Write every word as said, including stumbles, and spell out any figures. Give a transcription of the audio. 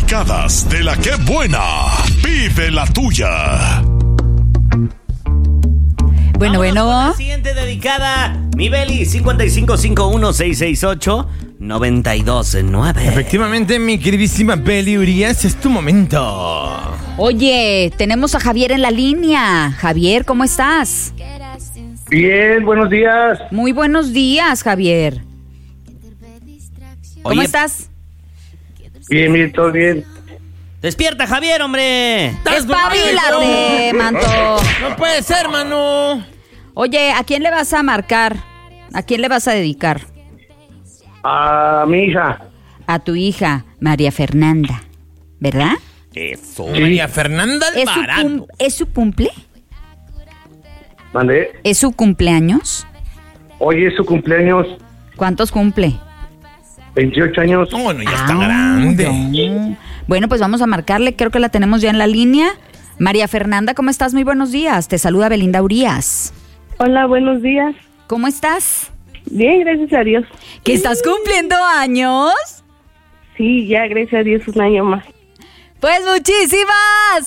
dedicadas de la que buena. Pide la tuya. Bueno, bueno. La siguiente dedicada, mi Beli, cinco cinco cinco uno seis seis ocho nueve dos nueve. Efectivamente, mi queridísima Beli Urias, es tu momento. Oye, tenemos a Javier en la línea. Javier, ¿cómo estás? Bien, buenos días. Muy buenos días, Javier. ¿Cómo Oye, estás? Bien, bien, todo bien. Despierta, Javier, hombre. ¡Espabilate, manto! No puede ser, mano. Oye, ¿a quién le vas a marcar? ¿A quién le vas a dedicar? A mi hija. A tu hija, María Fernanda, ¿verdad? Eso. María Fernanda ¿Es su, Alvarado. cum- ¿Es su cumple? Mandé. ¿Es su cumpleaños? Hoy es su cumpleaños, ¿Cuántos cumple? veintiocho años. No, no, ya está Ah, grande. no. Bueno, pues vamos a marcarle, creo que la tenemos ya en la línea. María Fernanda, ¿cómo estás? Muy buenos días. Te saluda Belinda Urías. Hola, buenos días. ¿Cómo estás? Bien, gracias a Dios. ¿Que estás cumpliendo años? Sí, ya, gracias a Dios, un año más. Pues muchísimas